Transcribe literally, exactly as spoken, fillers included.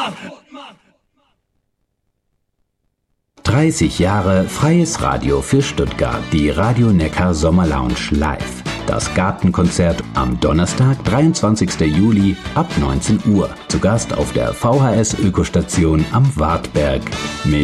dreißig Jahre freies Radio für Stuttgart, die Radio Neckar Sommerlounge live. Das Gartenkonzert am Donnerstag, dreiundzwanzigsten Juli ab neunzehn Uhr. Zu Gast auf der V H S Ökostation am Wartberg mit